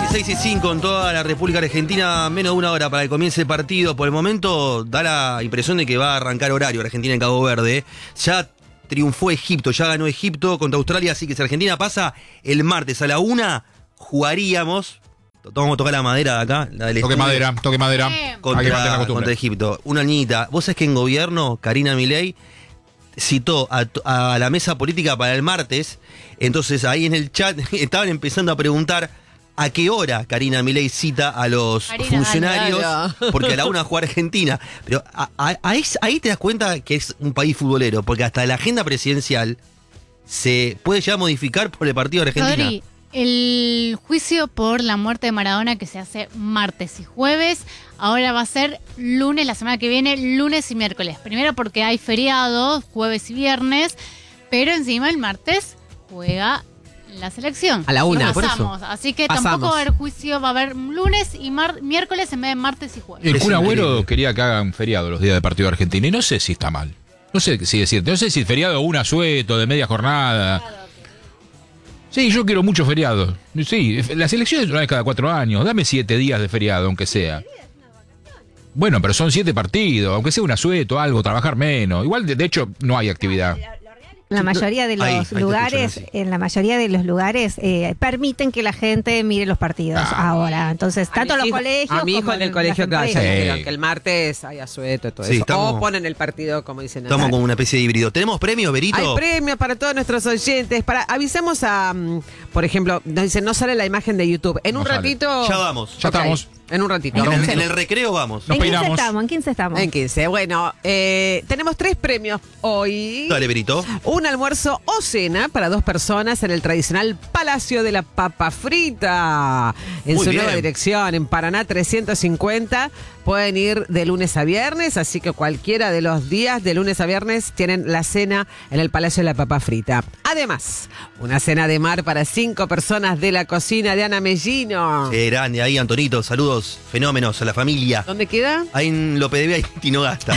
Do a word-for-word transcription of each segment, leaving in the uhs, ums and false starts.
seis y cinco en toda la República Argentina, menos de una hora para que comience el partido. Por el momento da la impresión de que va a arrancar horario Argentina en Cabo Verde. Ya triunfó Egipto, ya ganó Egipto contra Australia, así que si Argentina pasa el martes a la una, jugaríamos. Vamos a tocar la madera de acá. La del toque estudio, madera, toque madera. Contra, Hay que mantener la costumbre. contra Egipto. Una niñita. Vos sabés que en gobierno, Karina Milei citó a, a la mesa política para el martes. Entonces ahí en el chat estaban empezando a preguntar a qué hora Karina Milei cita a los Karina, funcionarios, dale, dale. porque a la una juega Argentina. Pero a, a, ahí, ahí te das cuenta que es un país futbolero, porque hasta la agenda presidencial se puede ya modificar por el partido de Argentina. Rodri, el juicio por la muerte de Maradona que se hace martes y jueves, ahora va a ser lunes, la semana que viene, lunes y miércoles. Primero porque hay feriados, jueves y viernes, pero encima el martes juega la selección. A la una. Y pasamos, así que Pasamos. tampoco va a haber juicio, va a haber lunes y mar- miércoles en vez de martes y jueves. El Es Kun increíble. Agüero quería que hagan feriado los días de partido de Argentina y no sé si está mal. No sé si decirte. No sé si feriado un asueto de media jornada. Sí, yo quiero muchos feriados. Sí, las elecciones son una vez cada cuatro años. Dame siete días de feriado, aunque sea. Bueno, pero son siete partidos, aunque sea un asueto, algo, trabajar menos. Igual, de, de hecho, no hay actividad. La mayoría de los Ahí, ahí te lugares, escucho, Nancy. en la mayoría de los lugares eh, permiten que la gente mire los partidos Ah. ahora. Entonces, A tanto mis los hijos- colegios A mi hijo como en el las colegio, claro, ya empresas. Sí. dijeron que el martes hay asueto y todo Sí, eso. estamos- O ponen el partido, como dicen acá. Estamos con una especie de híbrido. ¿Tenemos premio, Berito? Hay premios para todos nuestros oyentes. Para, avisamos a, mm, por ejemplo, nos dicen, no sale la imagen de YouTube. En No un sale. ratito. Ya vamos. Ya Ok, estamos. En un ratito. En, En, en el recreo vamos. Nos ¿En quince peinamos. estamos? ¿En quince estamos? en quince. Bueno, eh, tenemos tres premios hoy. Dale, Berito. Un almuerzo o cena para dos personas en el tradicional Palacio de la Papa Frita. En Muy su bien. nueva dirección, en Paraná trescientos cincuenta. Pueden ir de lunes a viernes, así que cualquiera de los días de lunes a viernes tienen la cena en el Palacio de la Papa Frita. Además, una cena de mar para cinco personas de la cocina de Ana Mellino. Eh, grande ahí, Antonito. Saludos, fenómenos a la familia. ¿Dónde queda? Ahí en López de Vega y Tinogasta.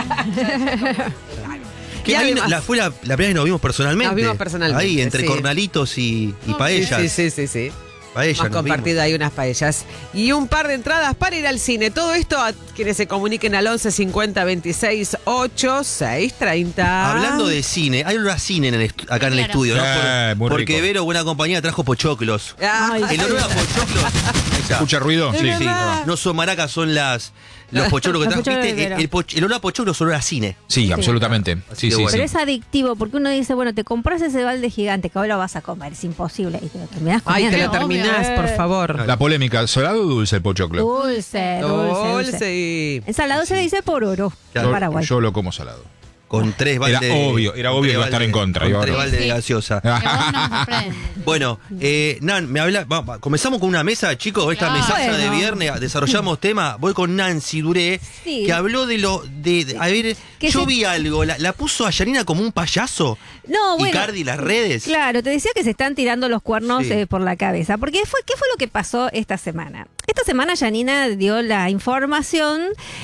Que Y ahí además- la, fue la, la primera vez que nos vimos personalmente. Nos vimos personalmente, Ahí, entre sí. cornalitos y, y paellas. Sí, sí, sí, sí. Paellas, Hemos nos compartido ahí unas paellas. Y un par de entradas para ir al cine. Todo esto a quienes se comuniquen al once cincuenta veintiséis ocho seis treinta. Hablando de cine, hay olor a cine en el estu- acá en el Claro. estudio, ¿no? Eh, muy Porque rico. Vero, buena compañía, trajo pochoclos. Ah, Ay, El olor a pochoclos. ¿Se escucha ruido? Es Sí. Sí, verdad. no son maracas, son las los pochoclos que Los trajo. pochoclos ¿Viste? de El, Vero. el, poch- el olor a pochoclos es olor a cine. Sí, absolutamente. Así Sí, que sí, bueno. Pero sí. es adictivo porque uno dice, bueno, te compras ese balde gigante que ahora lo vas a comer, es imposible. Y te lo terminás Ay, comiendo. te lo Obvio. terminás, por favor. La polémica, ¿solado o dulce el pochoclo? Dulce, dulce, dulce. Dulce y... Ensalado se le dice por oro Claro. en Yo, Paraguay. yo lo como salado. Con tres baldes. Era obvio, era con obvio tres que iba a estar baldes- en contra, Con iba a- tres baldes de Sí. gaseosa. Que vos no me sorprende. Bueno, eh, Nan, me habla, va- va- comenzamos con una mesa, chicos, esta Ah, mesaza bueno. de viernes, desarrollamos tema, voy con Nancy Duré, Sí. que habló de lo, de, de- a ver, Que yo se- vi algo, la, la puso a Yanina como un payaso, No, bueno. Icardi las redes. Claro, te decía que se están tirando los cuernos Sí. eh, por la cabeza. Porque fue, ¿qué fue lo que pasó esta semana? Esta semana Yanina dio la información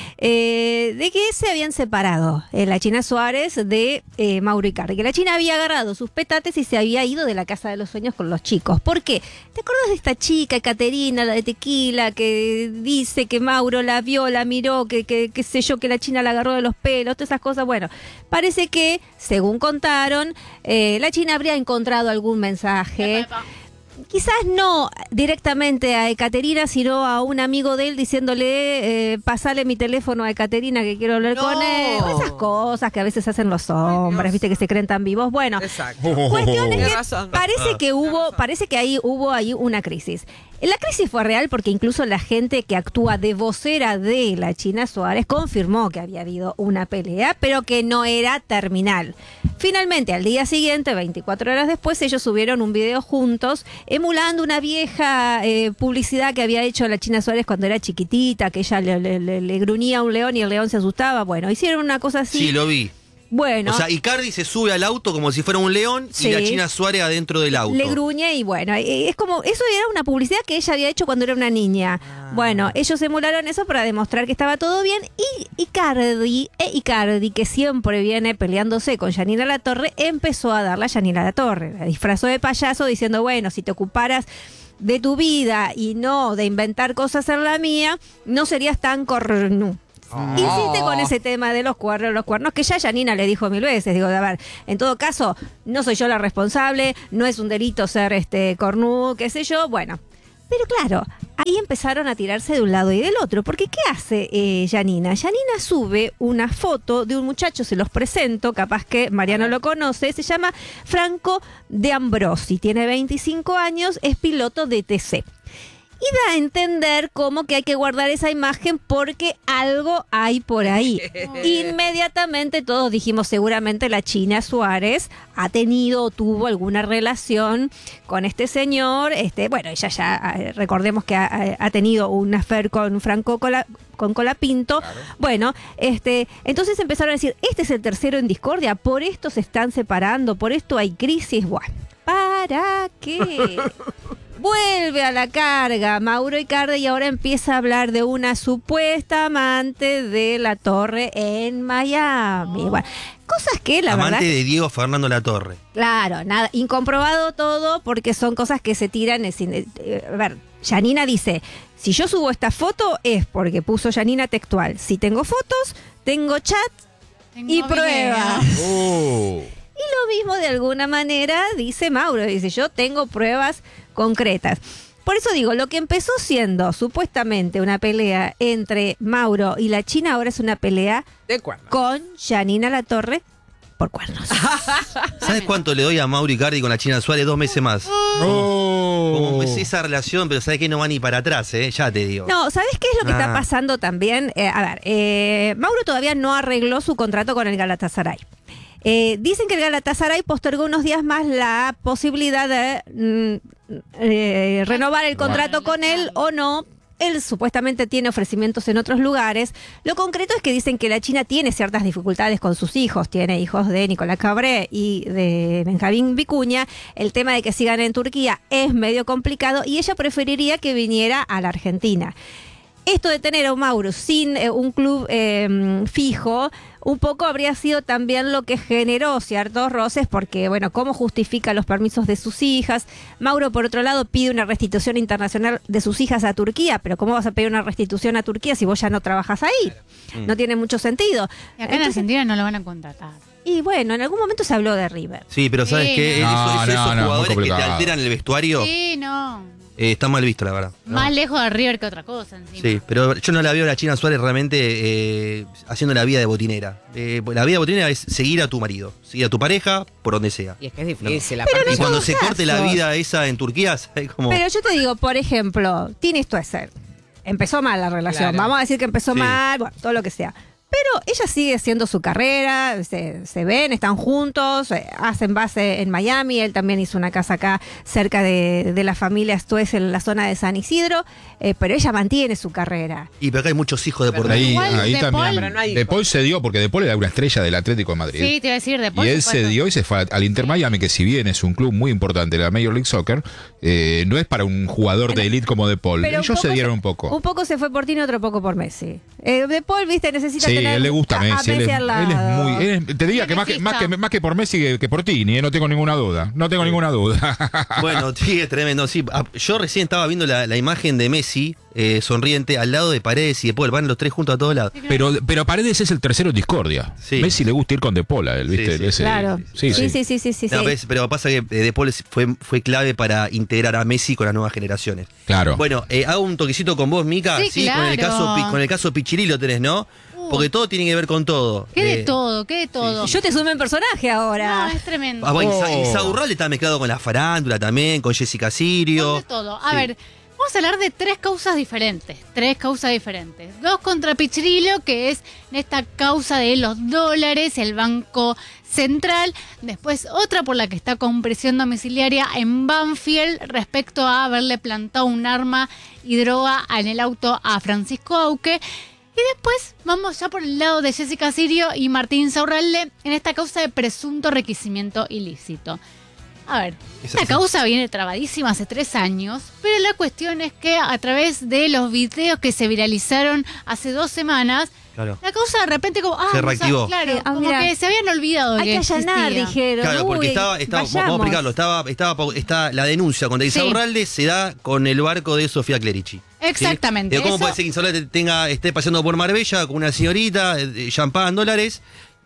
eh, de que se habían separado eh, la China Suárez de eh, Mauro Icardi. Que la China había agarrado sus petates y se había ido de la casa de los sueños con los chicos. ¿Por qué? ¿Te acuerdas de esta chica, Caterina, la de Tequila, que dice que Mauro la vio, la miró, que, que, que sé yo, que la China la agarró de los pelos, todas esas cosas? Bueno, parece que, según contaron, eh, la China habría encontrado algún mensaje. Quizás no directamente a Ekaterina, sino a un amigo de él diciéndole, eh, pasale mi teléfono a Ekaterina que quiero hablar No. con él. O esas cosas que a veces hacen los hombres, Dios. viste, que se creen tan vivos. Bueno, Exacto. cuestión es Tiene que razón. parece que hubo, parece que ahí hubo ahí una crisis. La crisis fue real porque incluso la gente que actúa de vocera de la China Suárez confirmó que había habido una pelea, pero que no era terminal. Finalmente, al día siguiente, veinticuatro horas después, ellos subieron un video juntos, emulando una vieja eh, publicidad que había hecho la China Suárez cuando era chiquitita, que ella le, le- le- le gruñía a un león y el león se asustaba. Bueno, hicieron una cosa así. Sí, lo vi. Bueno. O sea, Icardi se sube al auto como si fuera un león Sí. y la China Suárez adentro del auto. Le gruñe y bueno, eh, es como, eso era una publicidad que ella había hecho cuando era una niña. Ah. Bueno, ellos emularon eso para demostrar que estaba todo bien y Icardi, e Icardi, que siempre viene peleándose con Yanina Latorre, empezó a darle a Yanina Latorre. La disfrazó de payaso diciendo, bueno, si te ocuparas de tu vida y no de inventar cosas en la mía, no serías tan cornu. Insiste con ese tema de los cuernos, los cuernos, que ya Yanina le dijo mil veces. Digo, a ver, en todo caso, no soy yo la responsable, no es un delito ser este cornudo, qué sé yo, bueno. Pero claro, ahí empezaron a tirarse de un lado y del otro, porque ¿qué hace eh, Yanina? Yanina sube una foto de un muchacho, se los presento, capaz que Mariano lo conoce, se llama Franco de Ambrosi, tiene veinticinco años, es piloto de T C. Y da a entender cómo que hay que guardar esa imagen porque algo hay por ahí. Inmediatamente todos dijimos, seguramente la China Suárez ha tenido o tuvo alguna relación con este señor. Este, bueno, ella ya, eh, recordemos que ha, ha tenido un affair con Franco Cola, con Colapinto. Claro. Bueno, este, entonces empezaron a decir, este es el tercero en discordia, por esto se están separando, por esto hay crisis. Bueno, ¿para qué? Vuelve a la carga Mauro Icardi y ahora empieza a hablar de una supuesta amante de Latorre en Miami. Bueno, cosas que la amante verdad... Amante de Diego Fernando Latorre. Claro, nada, incomprobado todo porque son cosas que se tiran. En, eh, a ver, Yanina dice, si yo subo esta foto es porque puso Yanina textual. Si tengo fotos, tengo chat Tengo y video. pruebas. Oh. Y lo mismo de alguna manera dice Mauro, dice yo tengo pruebas concretas. Por eso digo, lo que empezó siendo supuestamente una pelea entre Mauro y la China, ahora es una pelea De cuernos. con Yanina Latorre por cuernos. ¿Sabes cuánto le doy a Mauro Icardi con la China Suárez? Dos meses más. Oh. Como empecé esa relación, pero sabes que no va ni para atrás, ¿eh? Ya te digo. No, ¿sabes qué es lo que Ah. está pasando también? Eh, a ver, eh, Mauro todavía no arregló su contrato con el Galatasaray. Eh, dicen que el Galatasaray postergó unos días más la posibilidad de mm, eh, renovar el contrato con él o no. Él supuestamente tiene ofrecimientos en otros lugares. Lo concreto es que dicen que la China tiene ciertas dificultades con sus hijos. Tiene hijos de Nicolás Cabré y de Benjamín Vicuña. El tema de que sigan en Turquía es medio complicado y ella preferiría que viniera a la Argentina. Esto de tener a un Mauro sin eh, un club eh, fijo, un poco habría sido también lo que generó ciertos roces, porque, bueno, ¿cómo justifica los permisos de sus hijas? Mauro, por otro lado, pide una restitución internacional de sus hijas a Turquía, pero ¿cómo vas a pedir una restitución a Turquía si vos ya no trabajas ahí? Mm. No tiene mucho sentido. Y acá en Entonces, Argentina no lo van a contratar. y bueno, en algún momento se habló de River. Sí, pero ¿sabes Sí, qué? no. Eso- No, eso- no, esos no, muy jugadores que te complicado. alteran el vestuario, Sí, no. eh, está mal visto, la verdad. ¿no? Más lejos de River que otra cosa encima. Sí, pero yo no la veo a la China Suárez realmente eh, haciendo la vida de botinera. Eh, la vida de botinera es seguir a tu marido, seguir a tu pareja, por donde sea. Y es que es difícil. Pero aparte- Y cuando se casos. corte la vida esa en Turquía, ¿sabes cómo? Pero yo te digo, por ejemplo, Tini Stoessel. Empezó mal la relación. Claro. Vamos a decir que empezó Sí. mal, bueno, todo lo que sea. Pero ella sigue haciendo su carrera, se, se ven, están juntos, eh, hacen base en Miami. Él también hizo una casa acá cerca de, de la familia Stoessel en la zona de San Isidro, eh, pero ella mantiene su carrera. Y pero acá hay muchos hijos de por Ahí, Igual ahí De también. Paul- Pero no hay De hijos. Paul se dio, porque De Paul era una estrella del Atlético de Madrid. Sí, te iba a decir después. Y él se dio y se fue al Inter Miami, que si bien es un club muy importante de la Major League Soccer, eh, no es para un jugador de élite como De Paul. Pero Ellos un se poco dieron se- un poco. Un poco se fue por Tini, otro poco por Messi. Eh, de Paul, viste, necesita Sí, tener él le gusta a, a Messi. Él es, al lado. él es muy. él es- te diría que más, que más que más que por Messi que, que por Tini, eh, no tengo ninguna duda. No tengo ninguna duda. Bueno, sí, es tremendo. Sí, Ah, yo recién estaba viendo la, la imagen de Messi eh, sonriente al lado de Paredes y de Paul. Van los tres juntos a todos lados. Pero, pero Paredes es el tercero en discordia. Sí. Messi le gusta ir con De Paul a él, ¿viste? Sí, sí. Ese- Claro. sí, Sí, sí. sí, sí, sí, sí, No, sí. ves, pero pasa que eh, De Paul fue, fue clave para integrar a Messi con las nuevas generaciones. Claro. Bueno, eh, hago un toquecito con vos, Mica. Sí, con el claro. caso Pi- con el caso Pichirilo tenés, ¿no? Uh. Porque todo tiene que ver con todo. ¿Qué de Eh, todo? ¿Qué de todo? Yo te sumé en personaje ahora. No, es tremendo. Ah, bueno, y Sa- Oh. y Saurral está mezclado con la farándula también, con Jessica Sirio. De todo. A Sí. ver, vamos a hablar de tres causas diferentes. Tres causas diferentes. Dos contra Pichirilo, que es en esta causa de los dólares, el Banco Central. Después otra por la que está con prisión domiciliaria en Banfield respecto a haberle plantado un arma y droga en el auto a Francisco Auque. Y después vamos ya por el lado de Jessica Sirio y Martín Insaurralde en esta causa de presunto enriquecimiento ilícito. A ver, Esa- esta causa viene trabadísima hace tres años, pero la cuestión es que a través de los videos que se viralizaron hace dos semanas, Claro. la causa de repente como, ah, Se no reactivó. sabe, claro, Ah, como mira. que se habían olvidado Hay que que allanar, existía. dijeron. Claro, porque Uy, estaba, estaba vamos a vayamos. explicarlo, estaba, estaba, está la denuncia contra Sí. Insaurralde se da con el barco de Sofía Clerici. ¿sí? Exactamente, Eh, ¿Cómo eso- puede ser que Insaurralde tenga, esté paseando por Marbella con una señorita, eh, champán, dólares?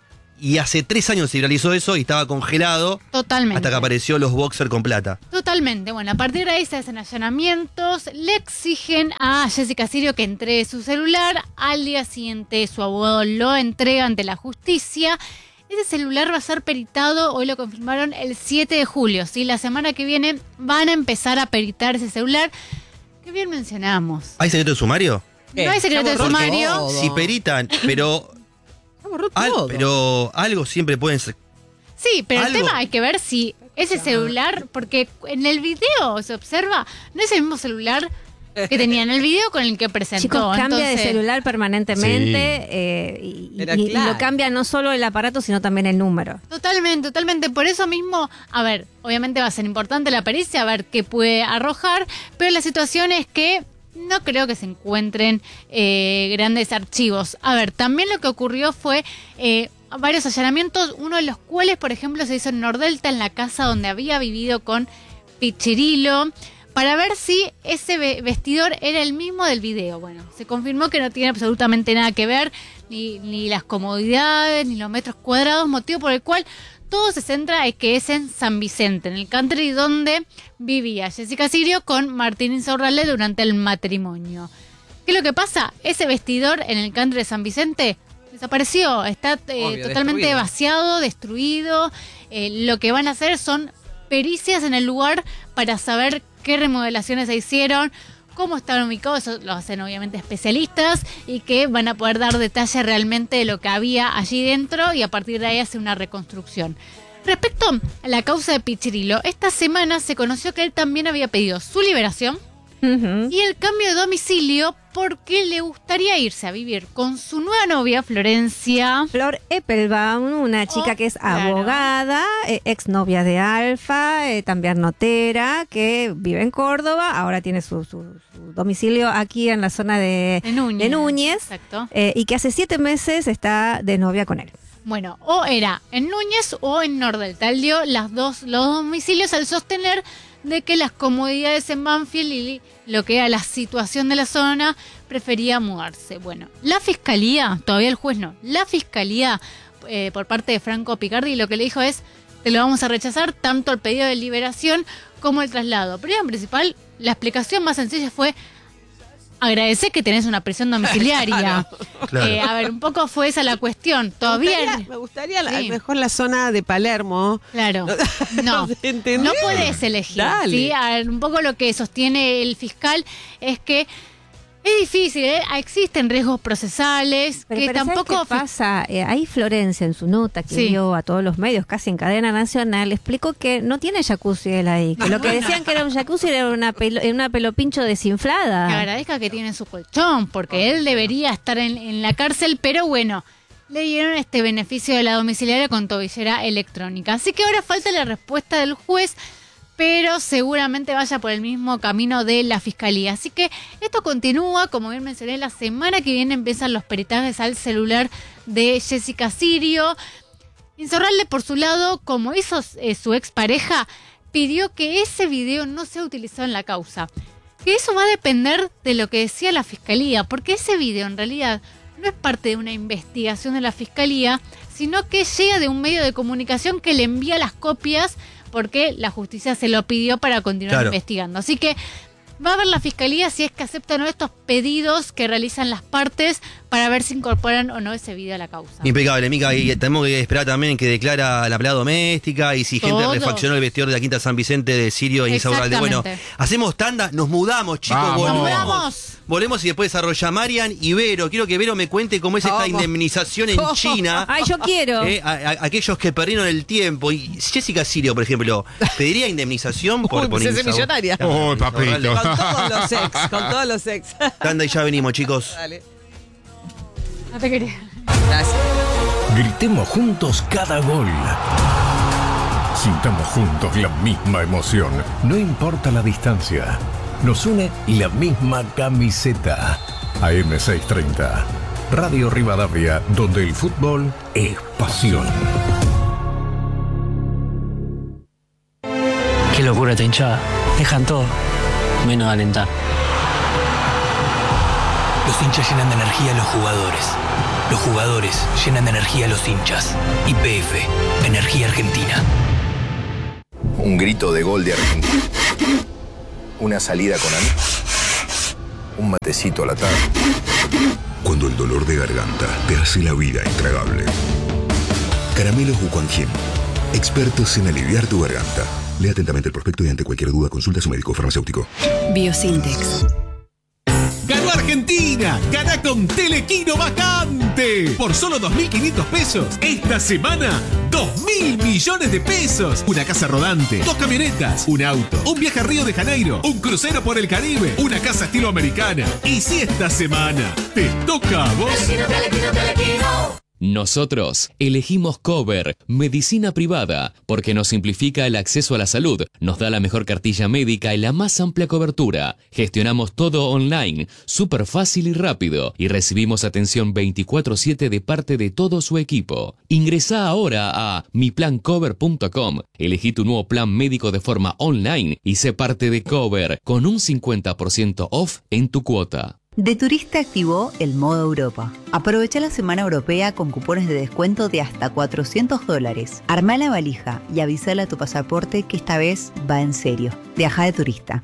Y hace tres años se realizó eso y estaba congelado Totalmente. hasta que apareció los boxers con plata. Totalmente. Bueno, a partir de ahí se hacen allanamientos, le exigen a Jessica Sirio que entregue su celular, al día siguiente su abogado lo entrega ante la justicia. Ese celular va a ser peritado, hoy lo confirmaron, el siete de julio, ¿sí? La semana que viene van a empezar a peritar ese celular, que bien mencionamos. ¿Hay secreto de sumario? No hay secreto de Ya borró sumario. todo. Si peritan, pero, Ya borró al- todo. pero algo siempre pueden ser. Sí, pero el Algo- tema hay que ver si ese celular, porque en el video se observa, no es el mismo celular que tenía en el video con el que presentó. Chicos, cambia de Entonces, celular permanentemente Sí. eh, y, Era y- y claro. lo cambia no solo el aparato, sino también el número. Totalmente, totalmente. Por eso mismo, a ver, obviamente va a ser importante la pericia, a ver qué puede arrojar, pero la situación es que no creo que se encuentren eh, grandes archivos. A ver, también lo que ocurrió fue eh, varios allanamientos, uno de los cuales, por ejemplo, se hizo en Nordelta, en la casa donde había vivido con Pichirilo, para ver si ese ve- vestidor era el mismo del video. Bueno, se confirmó que no tiene absolutamente nada que ver, ni, ni las comodidades, ni los metros cuadrados, motivo por el cual todo se centra en que es en San Vicente, en el country donde vivía Jessica Sirio con Martín Insaurralde durante el matrimonio. ¿Qué es lo que pasa? Ese vestidor en el country de San Vicente desapareció, está eh, Obvio, totalmente destruido. vaciado, destruido. Eh, lo que van a hacer son pericias en el lugar para saber qué remodelaciones se hicieron, cómo están ubicados, eso lo hacen obviamente especialistas y que van a poder dar detalle realmente de lo que había allí dentro y a partir de ahí hacer una reconstrucción. Respecto a la causa de Pichirilo, esta semana se conoció que él también había pedido su liberación Ujú. y el cambio de domicilio porque le gustaría irse a vivir con su nueva novia, Florencia. Flor Eppelbaum, una chica Oh, que es claro. abogada, eh, exnovia de Alfa, eh, también notera, que vive en Córdoba, ahora tiene su, su- su domicilio aquí en la zona de, De Núñez. de Núñez, Exacto. eh, y que hace siete meses está de novia con él. Bueno, o era en Núñez o en Nordelta. Él dio las dos, los domicilios al sostener de que las comodidades en Banfield y lo que era la situación de la zona prefería mudarse. Bueno, la fiscalía, todavía el juez no, la fiscalía eh, por parte de Franco Picardi lo que le dijo es, te lo vamos a rechazar tanto el pedido de liberación como el traslado. Pero en principal, la explicación más sencilla fue, agradecer que tenés una prisión domiciliaria. Claro. Eh, a ver, un poco fue esa la cuestión. Todavía... Me gustaría, me gustaría la- Sí. mejor la zona de Palermo. Claro, no, ¿Entendés? no puedes elegir. Dale. ¿sí? A ver, un poco lo que sostiene el fiscal es que es difícil, ¿eh? Existen riesgos procesales Pero, que pero ¿sabes tampoco... qué pasa? Eh, ahí Florencia en su nota que Sí. dio a todos los medios, casi en cadena nacional, explicó que no tiene jacuzzi él ahí. Que lo que decían que era un jacuzzi era una, pelo, una pelopincho Que desinflada. agradezca que tiene su colchón, porque él debería estar en, en la cárcel, pero bueno, le dieron este beneficio de la domiciliaria con tobillera electrónica. Así que ahora falta la respuesta del juez, pero seguramente vaya por el mismo camino de la fiscalía. Así que esto continúa, como bien mencioné, la semana que viene empiezan los peritajes al celular de Jessica Sirio. Insaurralde, por su lado, como hizo eh, su expareja, pidió que ese video no sea utilizado en la causa. Que eso va a depender de lo que decía la fiscalía, porque ese video en realidad no es parte de una investigación de la fiscalía, sino que llega de un medio de comunicación que le envía las copias porque la justicia se lo pidió para continuar Claro. investigando. Así que va a ver la fiscalía si es que aceptan o no estos pedidos que realizan las partes para ver si incorporan o no ese video a la causa. Impecable, Mica. Y tenemos que esperar también que declara la empleada doméstica y si gente Todo. refaccionó el vestidor de la Quinta San Vicente de Sirio e Insaurralde. Bueno, Exactamente. hacemos tanda, nos mudamos, chicos, Vamos. volvemos. ¡Nos mudamos! Volvemos y después desarrolla Marian y Vero. Quiero que Vero me cuente cómo es esta ¿Cómo? indemnización en China. Ay, yo quiero. Eh, a- a- aquellos que perdieron el tiempo. Y Jessica Sirio, por ejemplo, ¿pediría indemnización por Uy, pues es Insaur- millonaria. Uy, papito. Insaurralde. Con todos los ex, con todos los ex. Tanda y ya venimos, chicos. Dale. No te quería. Gracias. Gritemos juntos cada gol. Sintamos juntos la misma emoción. No importa la distancia. Nos une la misma camiseta. A eme seiscientos treinta. Radio Rivadavia, donde el fútbol es pasión. Qué locura esta hinchada. Dejan todo, menos alentar. Los hinchas llenan de energía a los jugadores. Los jugadores llenan de energía a los hinchas. Y pe efe, Energía Argentina. Un grito de gol de Argentina. Una salida con amigos. Un matecito a la tarde. Cuando el dolor de garganta te hace la vida intragable. Caramelos Wuquanjin. Expertos en aliviar tu garganta. Lea atentamente el prospecto y ante cualquier duda consulta a su médico farmacéutico. Biosintex. ¡Ganó Argentina! ¡Gana con Telequino Vacante! Por solo dos mil quinientos pesos. Esta semana, dos mil millones de pesos. Una casa rodante, dos camionetas, un auto, un viaje a Río de Janeiro, un crucero por el Caribe, una casa estilo americana. Y si esta semana te toca a vos... Telequino, Telequino, Telequino. Nosotros elegimos Cover, medicina privada, porque nos simplifica el acceso a la salud, nos da la mejor cartilla médica y la más amplia cobertura. Gestionamos todo online, súper fácil y rápido, y recibimos atención veinticuatro siete de parte de todo su equipo. Ingresá ahora a mi plan cover punto com, elegí tu nuevo plan médico de forma online y sé parte de Cover, con un cincuenta por ciento off en tu cuota. De Turista activó el modo Europa. Aprovecha la semana europea con cupones de descuento de hasta cuatrocientos dólares. Armá la valija y avísale a tu pasaporte que esta vez va en serio. Viaja de turista.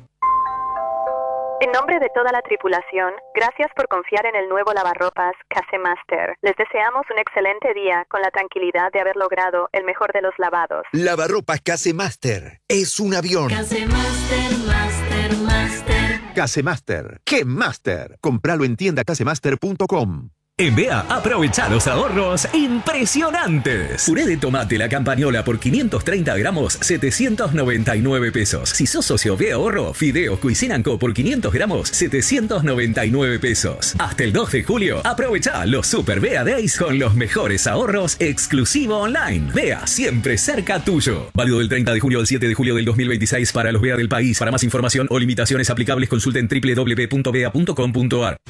En nombre de toda la tripulación, gracias por confiar en el nuevo lavarropas Casemaster. Les deseamos un excelente día con la tranquilidad de haber logrado el mejor de los lavados. Lavarropas Casemaster es un avión. Casemaster, Master, Master. Casemaster. ¡Qué Master! Compralo en tienda casemaster punto com. En B E A, aprovecha los ahorros impresionantes. Puré de tomate La Campañola por quinientos treinta gramos, setecientos noventa y nueve pesos. Si sos socio B E A Ahorro, fideos Cuisinanco por quinientos gramos, setecientos noventa y nueve pesos. Hasta el dos de julio, aprovecha los Super B E A Days con los mejores ahorros exclusivo online. B E A, siempre cerca tuyo. Válido del treinta de junio al siete de julio del dos mil veintiséis para los B E A del país. Para más información o limitaciones aplicables, consulten doble u doble u doble u punto bea punto com punto ar.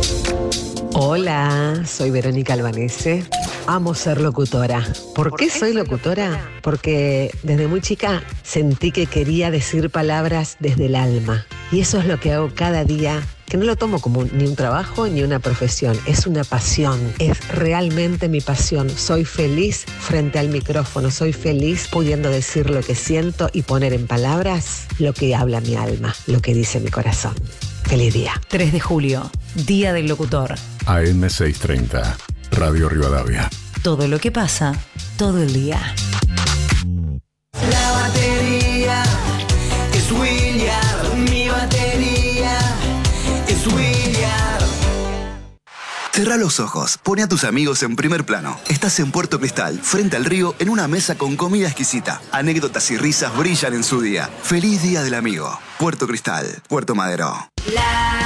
Hola, soy Verónica Albanese. Amo ser locutora. ¿Por qué soy locutora? Porque desde muy chica sentí que quería decir palabras desde el alma. Y eso es lo que hago cada día, que no lo tomo como ni un trabajo ni una profesión. Es una pasión. Es realmente mi pasión. Soy feliz frente al micrófono. Soy feliz pudiendo decir lo que siento y poner en palabras lo que habla mi alma, lo que dice mi corazón. Feliz día. tres de julio, Día del Locutor. A eme seiscientos treinta, Radio Rivadavia. Todo lo que pasa, todo el día. La batería es William, mi batería es William. Cerrá los ojos, pone a tus amigos en primer plano. Estás en Puerto Cristal, frente al río, en una mesa con comida exquisita. Anécdotas y risas brillan en su día. Feliz Día del Amigo. Puerto Cristal, Puerto Madero. La